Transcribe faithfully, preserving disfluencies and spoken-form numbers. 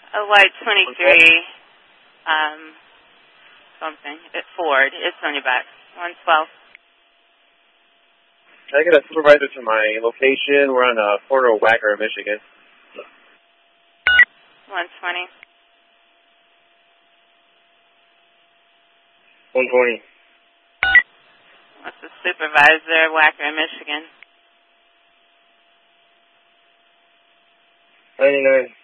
A white twenty-three, um, something, at Ford. It's on your back. one twelve. Can I get a supervisor to my location? We're on uh, Fort Wacker, Michigan. one twenty. one twenty. What's the supervisor, Wacker, Michigan? ninety-nine.